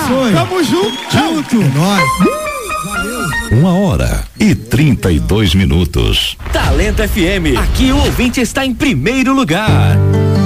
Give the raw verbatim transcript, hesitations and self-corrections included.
Abençoe. Tamo junto. Junto. É nóis. Valeu. Uma hora e trinta e dois minutos. Talento F M. Aqui o ouvinte está em primeiro lugar.